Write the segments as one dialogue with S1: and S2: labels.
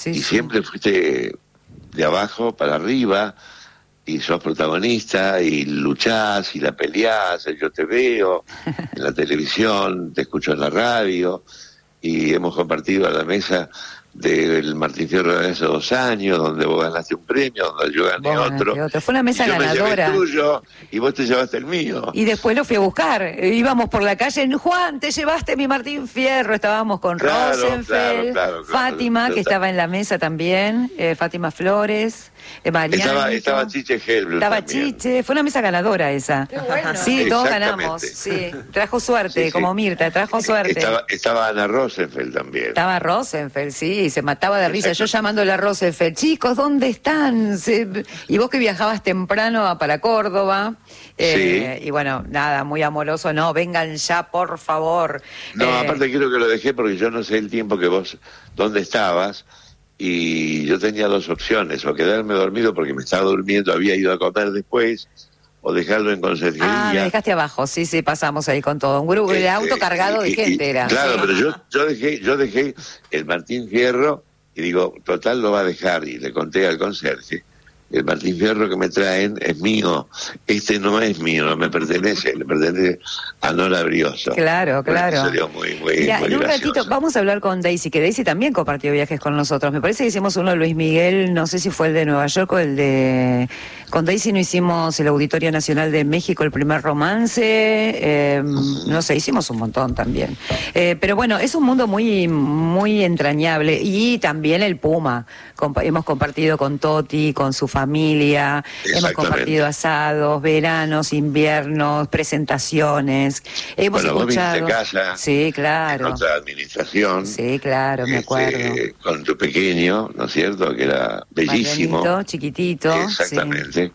S1: y
S2: sí.
S1: siempre fuiste de abajo para arriba, y sos protagonista, y luchás, y la peleás, yo te veo en la televisión, te escucho en la radio, y hemos compartido a la mesa del Martín Fierro de hace 2 años, donde vos ganaste un premio, donde yo gané
S2: Vos ganaste
S1: otro.
S2: Fue una mesa
S1: y yo
S2: ganadora.
S1: me llevé el tuyo, y vos te llevaste el mío.
S2: Y después lo fui a buscar. Íbamos por la calle, Juan, te llevaste mi Martín Fierro. Estábamos con Rosenfeld,
S1: claro,
S2: Fátima, que estaba en la mesa también, Fátima Flores, Mariano.
S1: Estaba Chiche Helbrun
S2: Estaba
S1: también.
S2: Chiche, fue una mesa ganadora esa.
S3: Qué bueno.
S2: Sí, todos
S1: Exactamente.
S2: ganamos. Sí, trajo suerte,
S1: Sí, sí.
S2: como Mirta, trajo suerte.
S1: Estaba Ana Rosenfeld también.
S2: Estaba Rosenfeld, sí, se mataba de risa. Yo llamándole a Rosenfeld, chicos, ¿dónde están? Y vos que viajabas temprano para Córdoba.
S1: Sí.
S2: Y bueno, nada, muy amoroso, no, vengan ya, por favor.
S1: No, aparte quiero que lo dejé porque yo no sé el tiempo que vos, dónde estabas, y yo tenía 2 opciones, o quedarme dormido porque me estaba durmiendo, había ido a comer después, o dejarlo en conserjería.
S2: me dejaste abajo, sí, pasamos ahí con todo. Un grupo, el auto cargado de gente era.
S1: Claro,
S2: Sí.
S1: pero yo dejé el Martín Fierro, y digo, total lo va a dejar, y le conté al conserje, el Martín Fierro que me traen es mío, este no es mío, no me pertenece, le pertenece a Nora Brioso.
S2: Claro.
S1: Salió muy
S2: Mira,
S1: muy
S2: en un
S1: gracioso.
S2: ratito vamos a hablar con Daisy, que Daisy también compartió viajes con nosotros. Me parece que hicimos uno de Luis Miguel, no sé si fue el de Nueva York o el de... Con Daisy no hicimos el Auditorio Nacional de México, el primer romance, no sé, hicimos un montón también. Pero bueno, es un mundo muy, muy entrañable. Y también el Puma. Hemos compartido con Toti, con su familia, hemos compartido asados, veranos, inviernos, presentaciones. Hemos escuchado...
S1: Vos viniste a casa,
S2: sí, claro.
S1: en otra administración.
S2: Sí, claro, me acuerdo.
S1: Con tu pequeño, ¿no es cierto? Que era bellísimo.
S2: Marianito, chiquitito.
S1: Exactamente.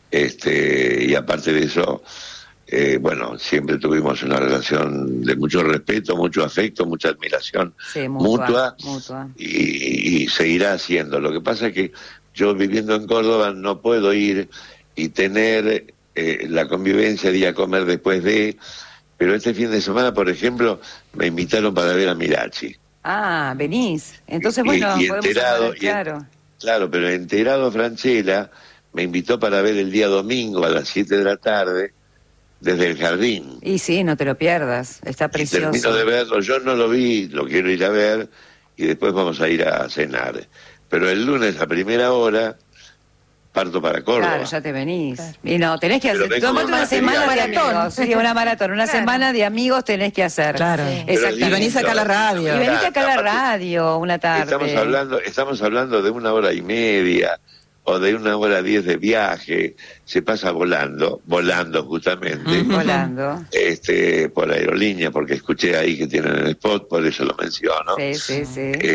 S1: Y aparte de eso, bueno, siempre tuvimos una relación de mucho respeto, mucho afecto, mucha admiración mutua. Y seguirá haciendo. Lo que pasa es que yo, viviendo en Córdoba, no puedo ir y tener la convivencia de ir a comer después de... Pero este fin de semana, por ejemplo, me invitaron para ver a Mirachi.
S2: Ah, venís. Entonces, bueno,
S1: y
S2: podemos
S1: enterado,
S2: hablar, claro.
S1: Claro, pero enterado Franchella me invitó para ver el día domingo a las 7 de la tarde desde el jardín.
S2: Y sí, no te lo pierdas, está precioso.
S1: Y termino de verlo, yo no lo vi, lo quiero ir a ver y después vamos a ir a cenar. Pero el lunes a primera hora parto para Córdoba.
S2: Claro, ya te venís. Claro. Y no, tenés que hacer, tomate una semana de amigos. Sí, una maratón, una semana de amigos tenés que hacer.
S3: Claro.
S2: Exacto.
S3: Y venís acá a la radio.
S2: Y venís acá a la radio una tarde.
S1: Estamos hablando de 1 hora y media o de 1 hora 10 de viaje. Se pasa volando justamente.
S2: Volando.
S1: Por aerolínea, porque escuché ahí que tienen el spot, por eso lo menciono.
S2: Sí.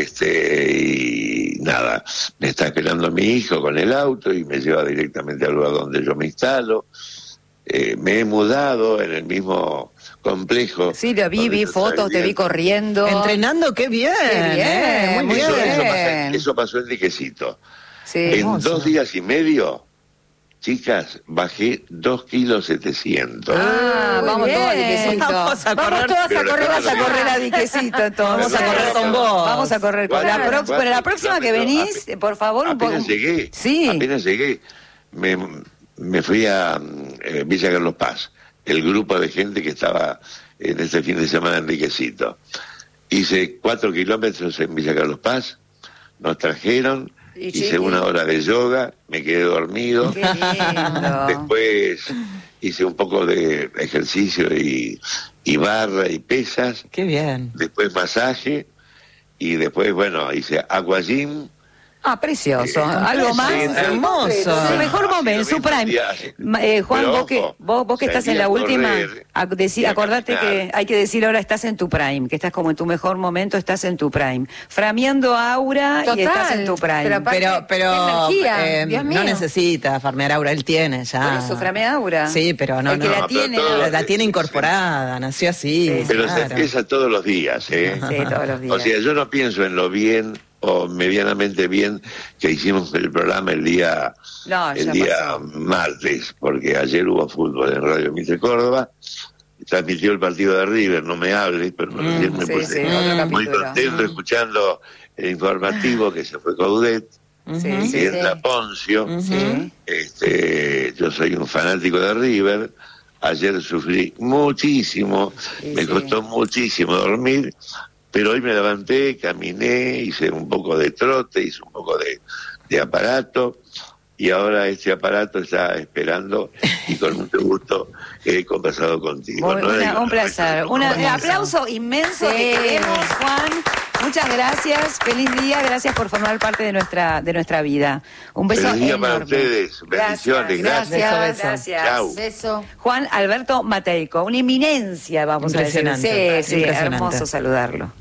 S1: Y nada, me está esperando mi hijo con el auto y me lleva directamente al lugar donde yo me instalo. Me he mudado en el mismo complejo.
S2: Sí, lo vi fotos, te vi corriendo.
S3: Entrenando, qué bien. Muy bien.
S1: Eso pasó en Diquecito.
S2: Sí,
S1: en
S3: hermoso.
S1: 2 días y medio, chicas, bajé 2,7 kilos.
S2: Vamos todos a Diquecito.
S3: Vamos a correr.
S2: Vas a correr a Diquecito, entonces.
S3: Vamos a correr con vos.
S2: Vamos a correr con pero la próxima que venís, por favor, un poco.
S1: Apenas llegué, me fui a Villa Carlos Paz, el grupo de gente que estaba en este fin de semana en Diquecito. Hice 4 kilómetros en Villa Carlos Paz, nos trajeron. Hice 1 hora de yoga, me quedé dormido.
S2: Qué lindo.
S1: Después hice un poco de ejercicio y barra y pesas.
S3: Qué bien.
S1: Después masaje y después, bueno, hice aqua gym.
S2: Precioso. Algo más.
S3: Hermoso.
S2: El mejor momento, su prime. Juan, vos que estás en la última, acordate que hay que decir ahora estás en tu prime, que estás como en tu mejor momento, estás en tu prime. Frameando aura. Total, y estás en tu prime.
S3: Pero
S2: energía, Dios mío.
S3: No necesita farmear aura, él tiene ya.
S2: Por eso, framea aura.
S3: Sí, pero no.
S2: El que la tiene
S3: incorporada, nació así.
S1: Sí, pero se empieza todos los días, ¿eh?
S2: Sí, todos los días.
S1: O sea, yo no pienso en lo bien o medianamente bien que hicimos el programa el día martes, porque ayer hubo fútbol en Radio Mitre Córdoba transmitió el partido de River, no me hables, pero recién me puse muy contento escuchando el informativo que se fue Coudet, y entra Poncio. Yo soy un fanático de River. Ayer sufrí muchísimo, me costó muchísimo dormir, pero hoy me levanté, caminé, hice un poco de trote, hice un poco de aparato, y ahora este aparato está esperando, y con mucho gusto he conversado contigo.
S2: Un placer. Un aplauso inmenso que queremos, Juan. Muchas gracias, feliz día, gracias por formar parte de nuestra vida. Un beso
S1: feliz día
S2: enorme.
S1: para ustedes, bendiciones,
S2: gracias.
S1: Chau.
S2: Beso. Juan Alberto Mateico, una eminencia, vamos a decir. Sí, hermoso saludarlo.